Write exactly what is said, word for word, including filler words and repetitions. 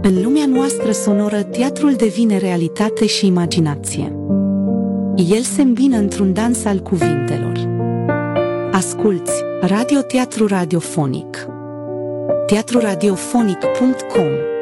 În lumea noastră sonoră, teatrul devine realitate și imaginație. El se îmbină într-un dans al cuvintelor. Asculți Radio Teatru Radiofonic. teatru radiofonic punct com